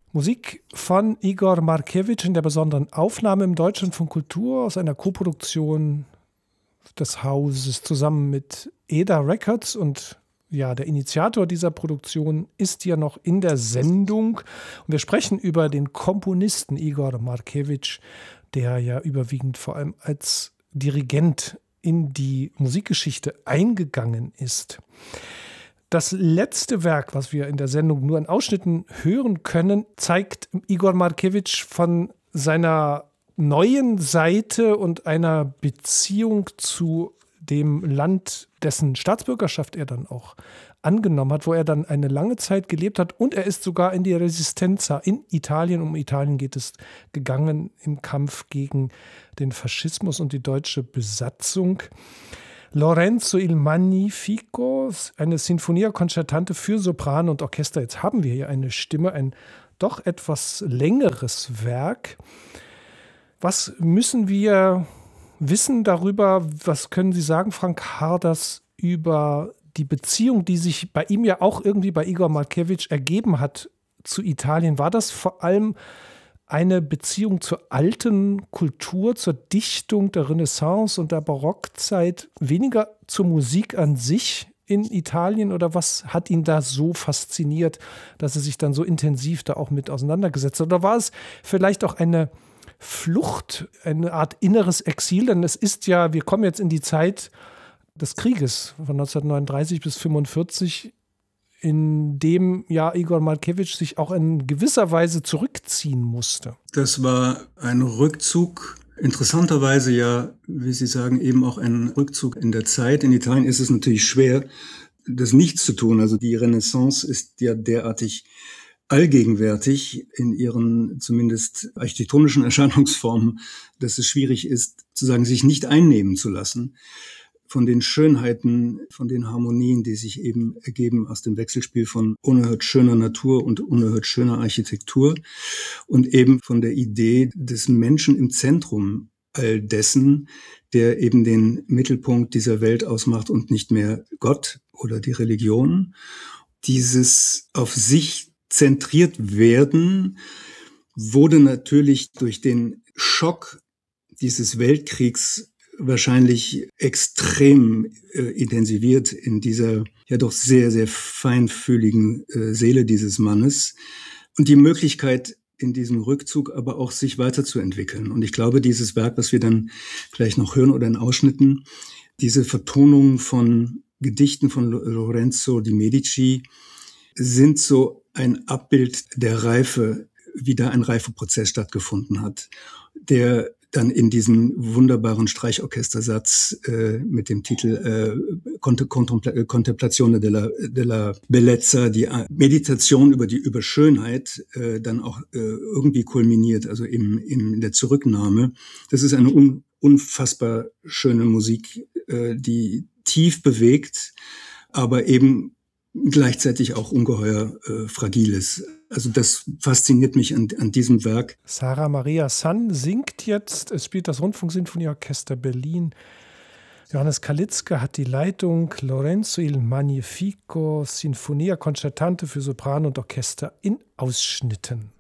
Musik von Igor Markewitsch in der besonderen Aufnahme im Deutschlandfunk Kultur aus einer Koproduktion des Hauses zusammen mit EDA Records. Und ja, der Initiator dieser Produktion ist ja noch in der Sendung. Und wir sprechen über den Komponisten Igor Markewitsch, der ja überwiegend vor allem als Dirigent in die Musikgeschichte eingegangen ist. Das letzte Werk, was wir in der Sendung nur in Ausschnitten hören können, zeigt Igor Markewitsch von seiner neuen Seite und einer Beziehung zu dem Land, dessen Staatsbürgerschaft er dann auch angenommen hat, wo er dann eine lange Zeit gelebt hat. Und er ist sogar in die Resistenza in Italien, um Italien geht es, gegangen im Kampf gegen den Faschismus und die deutsche Besatzung. Lorenzo il Magnifico, eine Sinfonia Concertante für Sopran und Orchester. Jetzt haben wir hier eine Stimme, ein doch etwas längeres Werk. Was müssen wir wissen darüber, was können Sie sagen, Frank Harders, über die Beziehung, die sich bei ihm ja auch irgendwie bei Igor Markewitsch ergeben hat zu Italien? War das vor allem eine Beziehung zur alten Kultur, zur Dichtung der Renaissance und der Barockzeit, weniger zur Musik an sich in Italien? Oder was hat ihn da so fasziniert, dass er sich dann so intensiv da auch mit auseinandergesetzt hat? Oder war es vielleicht auch eine Flucht, eine Art inneres Exil? Denn es ist ja, wir kommen jetzt in die Zeit des Krieges von 1939 bis 1945, in dem ja Igor Markewitsch sich auch in gewisser Weise zurückziehen musste. Das war ein Rückzug, interessanterweise ja, wie Sie sagen, eben auch ein Rückzug in der Zeit. In Italien ist es natürlich schwer, das nichts zu tun. Also die Renaissance ist ja derartig allgegenwärtig in ihren zumindest architektonischen Erscheinungsformen, dass es schwierig ist, sozusagen sich nicht einnehmen zu lassen von den Schönheiten, von den Harmonien, die sich eben ergeben aus dem Wechselspiel von unerhört schöner Natur und unerhört schöner Architektur und eben von der Idee des Menschen im Zentrum all dessen, der eben den Mittelpunkt dieser Welt ausmacht und nicht mehr Gott oder die Religion. Dieses auf sich zentriert werden wurde natürlich durch den Schock dieses Weltkriegs wahrscheinlich extrem intensiviert in dieser ja doch sehr, sehr feinfühligen Seele dieses Mannes und die Möglichkeit in diesem Rückzug aber auch sich weiterzuentwickeln. Und ich glaube, dieses Werk, was wir dann gleich noch hören oder in Ausschnitten, diese Vertonung von Gedichten von Lorenzo di Medici sind so ein Abbild der Reife, wie da ein Reifeprozess stattgefunden hat, der dann in diesem wunderbaren Streichorchestersatz mit dem Titel Contemplazione della Bellezza, die Meditation über Schönheit, dann auch irgendwie kulminiert, also in der Zurücknahme. Das ist eine unfassbar schöne Musik, die tief bewegt, aber eben gleichzeitig auch ungeheuer fragil ist. Also das fasziniert mich an diesem Werk. Sara Maria San singt jetzt, es spielt das Rundfunksinfonieorchester Berlin. Johannes Kalitzke hat die Leitung, Lorenzo il Magnifico, Sinfonia Concertante für Sopran und Orchester in Ausschnitten.